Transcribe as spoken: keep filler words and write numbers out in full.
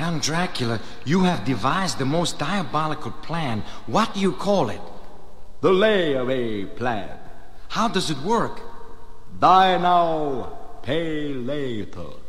Count Dracula, you have devised the most diabolical plan. What do you call it? The layaway plan. How does it work? Die now, pay later.